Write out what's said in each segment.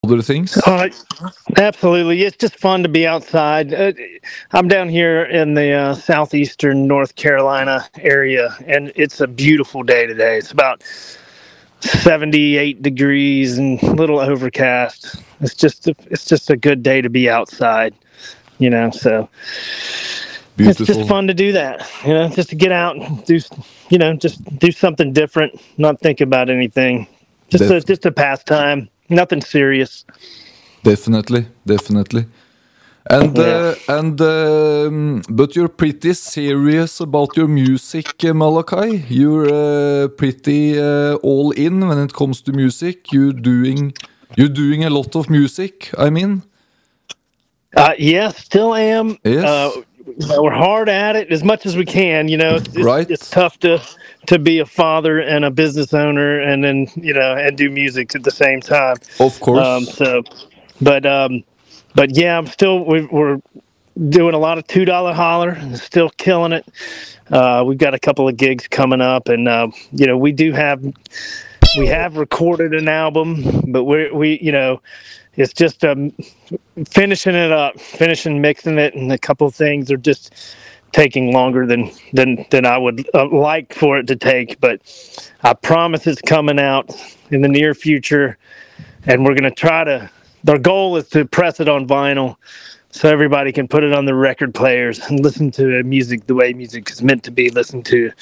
other things? Absolutely. It's just fun to be outside. I'm down here in the southeastern North Carolina area, and it's a beautiful day today. It's about 78 degrees and a little overcast. It's just a good day to be outside, so Beautiful. it's just fun to do that, just to get out and do, just do something different, not think about anything. Just a pastime, nothing serious. Definitely. And but you're pretty serious about your music, Malachi. You're pretty all in when it comes to music. You're doing a lot of music, I mean. Yeah, still am. Yes. We're hard at it as much as we can. Right. It's tough to be a father and a business owner, and then and do music at the same time. Of course. But yeah, we're doing a lot of $2 Holler, still killing it. We've got a couple of gigs coming up, and we have recorded an album, but it's just finishing it up, mixing it, and a couple of things are just taking longer than I would like for it to take. But I promise it's coming out in the near future, and we're going to try to. Our goal is to press it on vinyl so everybody can put it on the record players and listen to music the way music is meant to be listened to,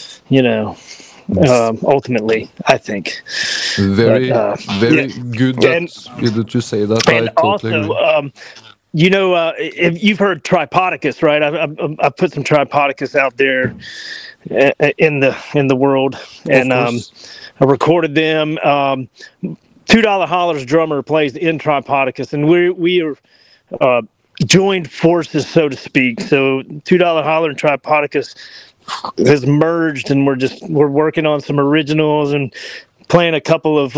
ultimately, I think. Very good that you say that. And I totally also, if you've heard Tripodicus, right? I put some Tripodicus out there in the world, and I recorded them. $2 Holler's drummer plays in Tripodicus, and we are joined forces, so to speak. So $2 Holler and Tripodicus has merged, and we're working on some originals and playing a couple of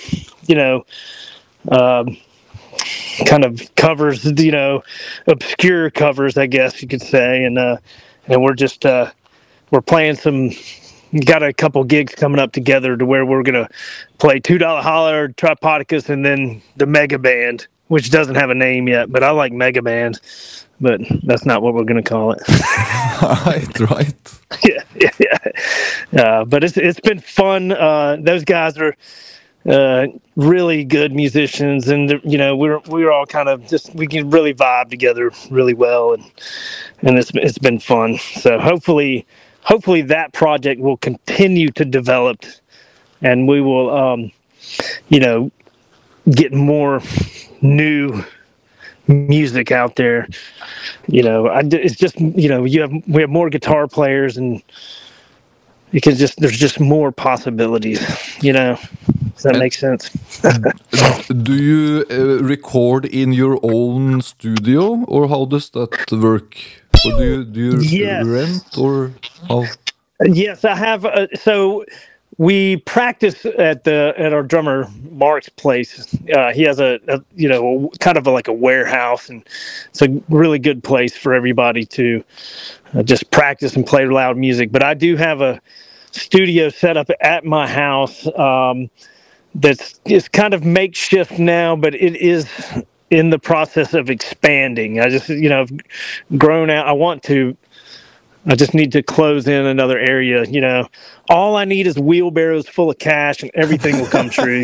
kind of covers, obscure covers, I guess you could say, and we're playing some. Got a couple gigs coming up together to where we're gonna play $2 Holler, Tripodicus, and then the Mega Band, which doesn't have a name yet, but I like Mega Band, but that's not what we're gonna call it. Right. Yeah. But it's been fun. Those guys are really good musicians, and we're all kind of we can really vibe together really well, and it's been fun. So hopefully that project will continue to develop, and we will, get more new music out there. It's just, we have more guitar players, and there's just more possibilities, Does that make sense? Do you record in your own studio, or how does that work? Or do you rent, or how? Yes, I have. So we practice at our drummer Mark's place. He has a kind of like a warehouse, and it's a really good place for everybody to just practice and play loud music. But I do have a studio set up at my house it's kind of makeshift now, but it is in the process of expanding. I just, I've grown out. I just need to close in another area. All I need is wheelbarrows full of cash, and everything will come true.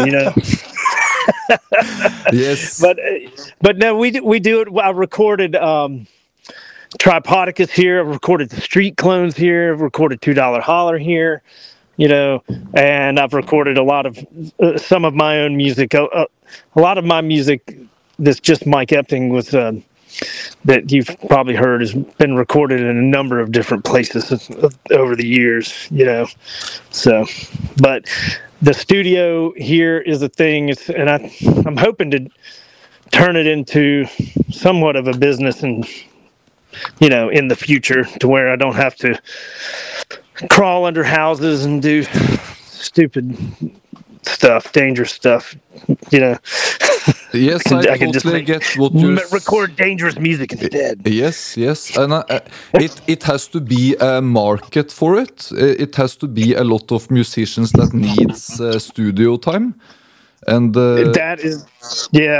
Yes. But no, we do it. I recorded Tripodicus here. I've recorded the Street Clones here. I've recorded $2 Holler here. And I've recorded a lot of some of my own music. A lot of my music that's just Mike Epting was that you've probably heard has been recorded in a number of different places over the years. So, but the studio here is a thing, and I'm hoping to turn it into somewhat of a business, and in the future, to where I don't have to crawl under houses and do stupid stuff, dangerous stuff. Yes, I can totally get what you record dangerous music instead. Yes, and it has to be a market for it. It has to be a lot of musicians that needs studio time, and that is, yeah.